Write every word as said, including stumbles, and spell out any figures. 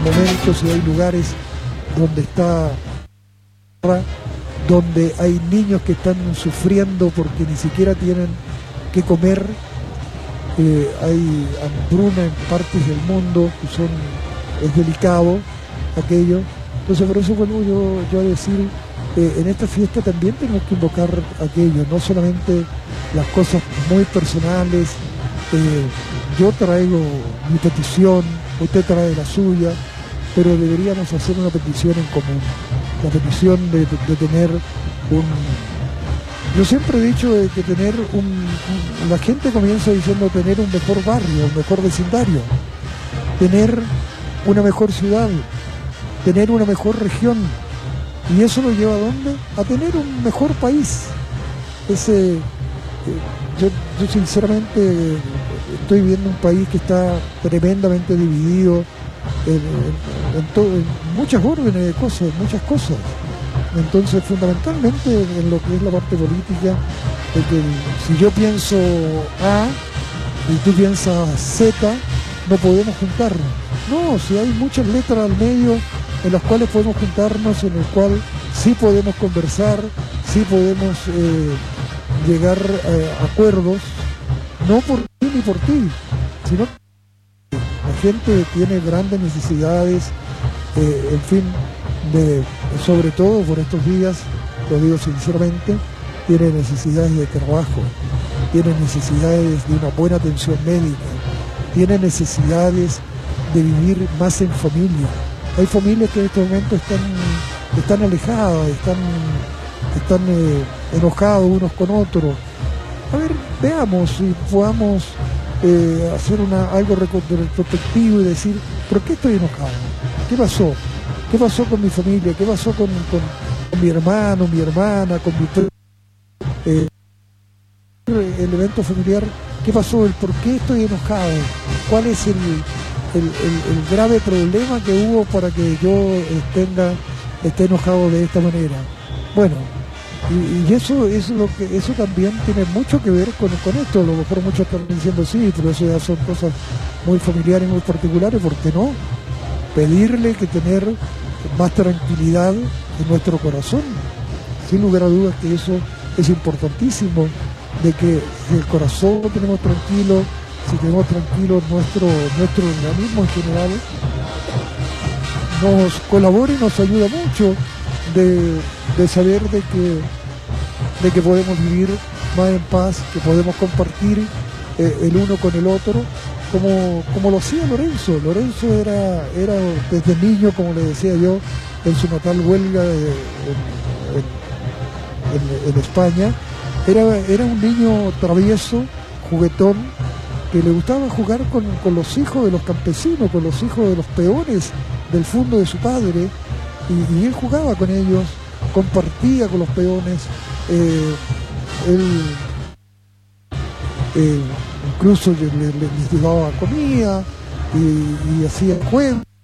momentos y hay lugares donde está, donde hay niños que están sufriendo porque ni siquiera tienen que comer, eh, hay hambruna en partes del mundo que son, es delicado aquello. Entonces por eso vuelvo yo, yo a decir, eh, en esta fiesta también tenemos que invocar aquello, no solamente las cosas muy personales. eh, yo traigo mi petición, usted trae la suya, pero deberíamos hacer una petición en común, la petición de, de, de tener un... Yo siempre he dicho de, de tener un, un... La gente comienza diciendo tener un mejor barrio, un mejor vecindario, tener una mejor ciudad, tener una mejor región, y eso lo lleva ¿a dónde? A tener un mejor país. Ese, eh, yo, yo sinceramente estoy viendo un país que está tremendamente dividido en, en, en, todo, en muchas órdenes de cosas, muchas cosas. Entonces, fundamentalmente en lo que es la parte política, de que si yo pienso A y tú piensas Z, no podemos juntarnos. No, si hay muchas letras al medio en las cuales podemos juntarnos, en el cual sí podemos conversar, sí podemos eh, llegar a acuerdos, no por ti ni por ti, sino que la gente tiene grandes necesidades, eh, en fin, de, sobre todo por estos días, lo digo sinceramente, tiene necesidades de trabajo, tiene necesidades de una buena atención médica, tiene necesidades de vivir más en familia. Hay familias que en este momento están, están alejadas, están, están eh, enojados unos con otros. A ver, veamos si podamos eh, hacer una, algo retrospectivo y decir, ¿por qué estoy enojado? ¿Qué pasó? ¿Qué pasó con mi familia? ¿Qué pasó con, con, con mi hermano, mi hermana, con mi eh, el evento familiar? ¿Qué pasó? ¿El por qué estoy enojado? ¿Cuál es el, el, el, el grave problema que hubo para que yo tenga, esté enojado de esta manera? Bueno, y, y eso es lo que eso también tiene mucho que ver con, con esto. A lo mejor muchos están diciendo sí, pero eso ya son cosas muy familiares y muy particulares. ¿Por qué no? Pedirle que tener más tranquilidad en nuestro corazón. Sin lugar a dudas que eso es importantísimo, de que si el corazón lo tenemos tranquilo, si tenemos tranquilo nuestro, nuestro organismo en general, nos colabora y nos ayuda mucho de, de saber de que, de que podemos vivir más en paz, que podemos compartir eh, el uno con el otro, como, como lo hacía Lorenzo. Lorenzo era, era desde niño, como le decía yo, en su natal Huelga de, en, en, en España, era, era un niño travieso, juguetón, que le gustaba jugar con, con los hijos de los campesinos, con los hijos de los peones del fondo de su padre, y, y él jugaba con ellos, compartía con los peones, eh, él eh, incluso le, le, les llevaba comida y, y hacía juegos.